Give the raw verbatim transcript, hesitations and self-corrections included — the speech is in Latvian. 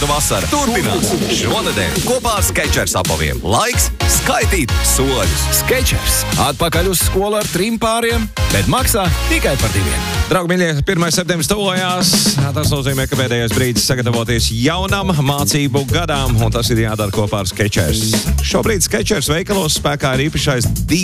vārdu vasara turpinās šonedēļ kopā ar Skechers apaviem. Laiks skaitīt soļus. Skechers atpakaļ uz skolu ar trim pāriem, bet maksā tikai par diviem. Draugi mīļie, pirmais septembris tuvojās. Tas nozīmē, ka pēdējais brīdis sagatavoties jaunam mācību gadām, un tas ir jādara kopā ar Skechers. Šobrīd Skechers veikalos spēkā ir īpašais